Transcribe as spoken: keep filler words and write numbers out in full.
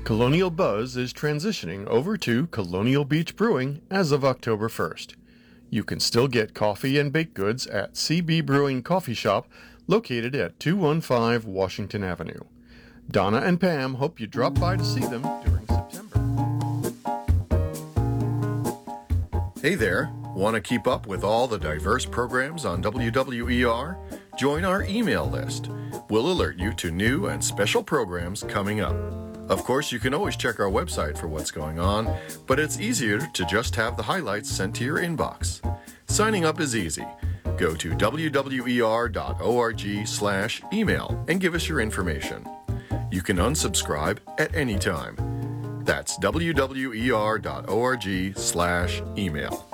Colonial Buzz is transitioning over to Colonial Beach Brewing as of October first. You can still get coffee and baked goods at C B Brewing Coffee Shop, located at two one five Washington Avenue. Donna and Pam hope you drop by to see them during September. Hey there, want to keep up with all the diverse programs on W W E R? Join our email list. We'll alert you to new and special programs coming up. Of course, you can always check our website for what's going on, but it's easier to just have the highlights sent to your inbox. Signing up is easy. Go to w w e r dot org slash email and give us your information. You can unsubscribe at any time. That's w w e r dot org slash email.